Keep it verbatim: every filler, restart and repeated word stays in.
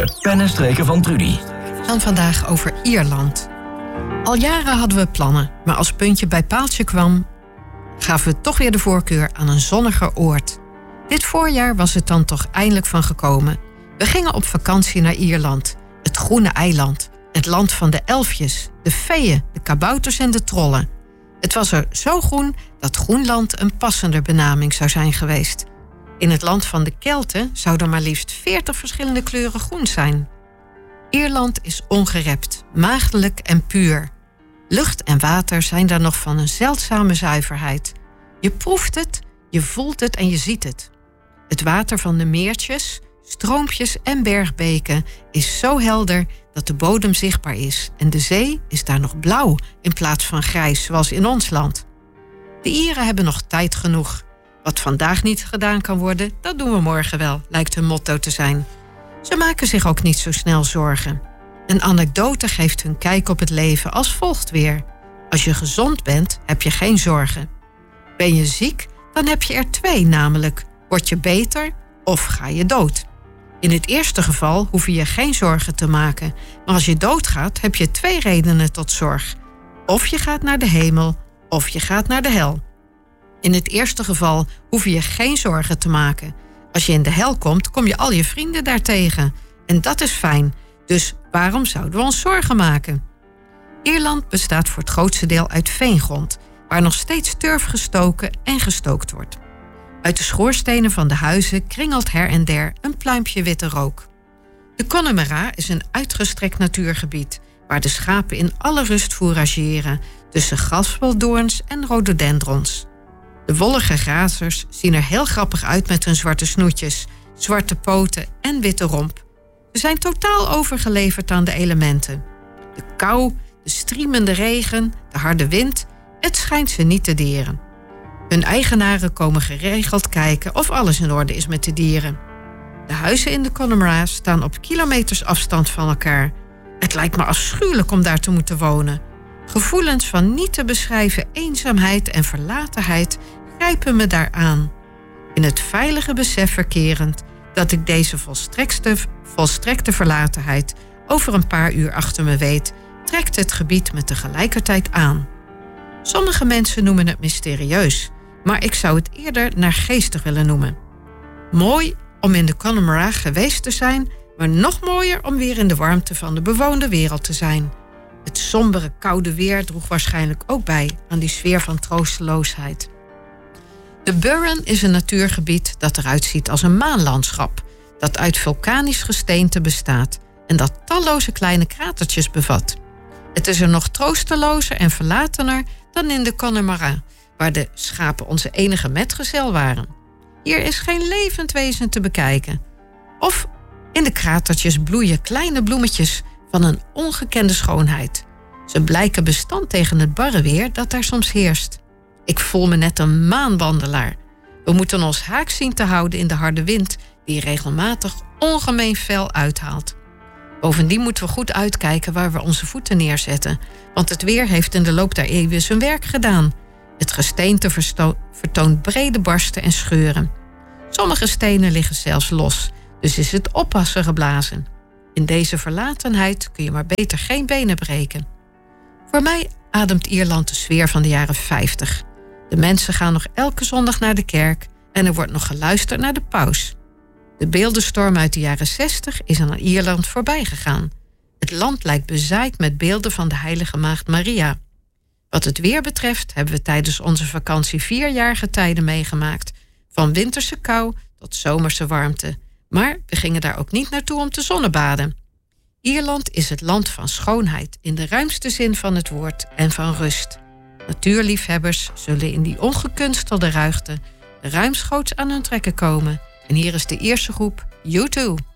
De pennenstreken van Trudy. Dan vandaag over Ierland. Al jaren hadden we plannen, maar als puntje bij paaltje kwam, gaven we toch weer de voorkeur aan een zonniger oord. Dit voorjaar was het dan toch eindelijk van gekomen. We gingen op vakantie naar Ierland. Het groene eiland. Het land van de elfjes, de feeën, de kabouters en de trollen. Het was er zo groen dat Groenland een passender benaming zou zijn geweest. In het land van de Kelten zouden maar liefst veertig verschillende kleuren groen zijn. Ierland is ongerept, maagdelijk en puur. Lucht en water zijn daar nog van een zeldzame zuiverheid. Je proeft het, je voelt het en je ziet het. Het water van de meertjes, stroompjes en bergbeken is zo helder dat de bodem zichtbaar is. En de zee is daar nog blauw in plaats van grijs zoals in ons land. De Ieren hebben nog tijd genoeg. Wat vandaag niet gedaan kan worden, dat doen we morgen wel, lijkt hun motto te zijn. Ze maken zich ook niet zo snel zorgen. Een anekdote geeft hun kijk op het leven als volgt weer. Als je gezond bent, heb je geen zorgen. Ben je ziek, dan heb je er twee, namelijk word je beter of ga je dood. In het eerste geval hoef je je geen zorgen te maken. Maar als je doodgaat, heb je twee redenen tot zorg. Of je gaat naar de hemel, of je gaat naar de hel. In het eerste geval hoef je je geen zorgen te maken. Als je in de hel komt, kom je al je vrienden daar tegen. En dat is fijn. Dus waarom zouden we ons zorgen maken? Ierland bestaat voor het grootste deel uit veengrond, waar nog steeds turf gestoken en gestookt wordt. Uit de schoorstenen van de huizen kringelt her en der een pluimpje witte rook. De Connemara is een uitgestrekt natuurgebied, waar de schapen in alle rust fourageren tussen gasweldoorns en rhododendrons. De wollige grazers zien er heel grappig uit met hun zwarte snoetjes, zwarte poten en witte romp. Ze zijn totaal overgeleverd aan de elementen. De kou, de striemende regen, de harde wind, het schijnt ze niet te deren. Hun eigenaren komen geregeld kijken of alles in orde is met de dieren. De huizen in de Connemara staan op kilometers afstand van elkaar. Het lijkt me afschuwelijk om daar te moeten wonen. Gevoelens van niet te beschrijven eenzaamheid en verlatenheid grijpen me daar aan. In het veilige besef verkerend dat ik deze volstrekte, volstrekte verlatenheid over een paar uur achter me weet, trekt het gebied me tegelijkertijd aan. Sommige mensen noemen het mysterieus, maar ik zou het eerder naargeestig willen noemen. Mooi om in de Connemara geweest te zijn, maar nog mooier om weer in de warmte van de bewoonde wereld te zijn. Het sombere, koude weer droeg waarschijnlijk ook bij aan die sfeer van troosteloosheid. De Burren is een natuurgebied dat eruit ziet als een maanlandschap, dat uit vulkanisch gesteente bestaat en dat talloze kleine kratertjes bevat. Het is er nog troostelozer en verlatener dan in de Connemara, waar de schapen onze enige metgezel waren. Hier is geen levend wezen te bekijken. Of in de kratertjes bloeien kleine bloemetjes van een ongekende schoonheid. Ze blijken bestand tegen het barre weer dat daar soms heerst. Ik voel me net een maanwandelaar. We moeten ons haak zien te houden in de harde wind die regelmatig ongemeen fel uithaalt. Bovendien moeten we goed uitkijken waar we onze voeten neerzetten, want het weer heeft in de loop der eeuwen zijn werk gedaan. Het gesteente versto- vertoont brede barsten en scheuren. Sommige stenen liggen zelfs los, dus is het oppassen geblazen. In deze verlatenheid kun je maar beter geen benen breken. Voor mij ademt Ierland de sfeer van de jaren vijftig. De mensen gaan nog elke zondag naar de kerk en er wordt nog geluisterd naar de paus. De beeldenstorm uit de jaren zestig is aan Ierland voorbij gegaan. Het land lijkt bezaaid met beelden van de heilige maagd Maria. Wat het weer betreft hebben we tijdens onze vakantie vier jaargetijden meegemaakt. Van winterse kou tot zomerse warmte. Maar we gingen daar ook niet naartoe om te zonnebaden. Ierland is het land van schoonheid in de ruimste zin van het woord en van rust. Natuurliefhebbers zullen in die ongekunstelde ruigte ruimschoots aan hun trekken komen. En hier is de eerste groep U twee.